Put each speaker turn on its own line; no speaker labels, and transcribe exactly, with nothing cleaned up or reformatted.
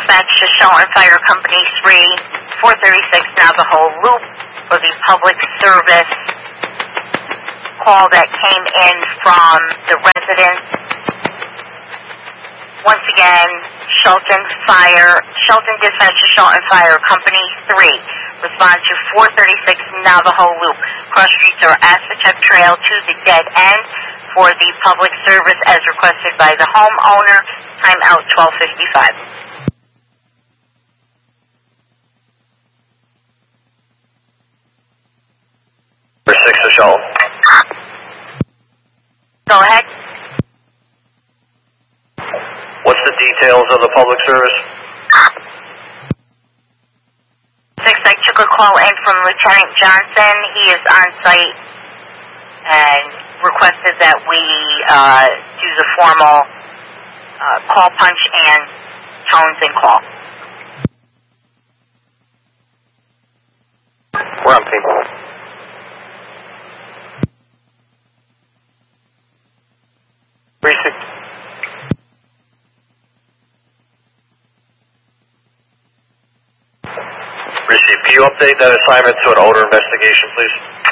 dispatch to Shelton Fire Company three, four thirty-six Navajo Loop for the public service call that came in from the residents. Once again, Shelton Fire, Shelton dispatch to Shelton Fire Company three. Respond to four thirty-six Navajo Loop. Cross streets or Assateague Trail to the dead end for the public service as requested by the homeowner. Time out twelve fifty-five.
Number six to Shelton.
Go ahead.
What's the details of the public service?
Six, I took a call in from Lieutenant Johnson. He is on site and requested that we uh, do the formal uh, call punch and tones and call.
We're on team. Three six. Receive. Can you update that assignment to an odor investigation, please?